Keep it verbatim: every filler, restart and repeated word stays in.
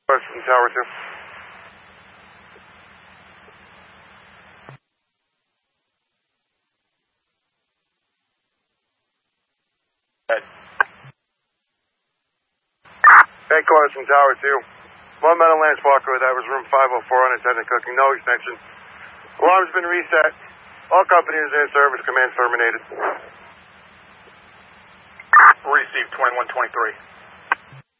Western Tower two. Hey, Carson Tower two. One Meadow Lance Walker, that was room five oh four, unattended cooking, no extension. Alarm's been reset. All companies in service, command terminated. Received twenty-one twenty-three.